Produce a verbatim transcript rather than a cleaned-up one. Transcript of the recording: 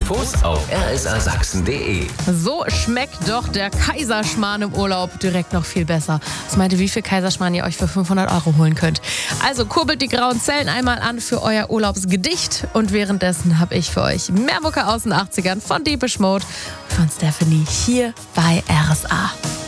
Infos auf r s a sachsen punkt d e. So schmeckt doch der Kaiserschmarrn im Urlaub direkt noch viel besser. Was meint ihr, wie viel Kaiserschmarrn ihr euch für fünfhundert Euro holen könnt? Also kurbelt die grauen Zellen einmal an für euer Urlaubsgedicht. Und währenddessen habe ich für euch mehr Mucke aus den achtzigern von Depeche Mode und von Stephanie hier bei R S A.